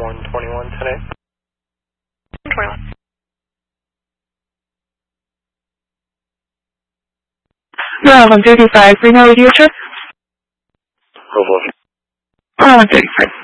121 today. 121. No, 135. Reno Radio check. Roll 135.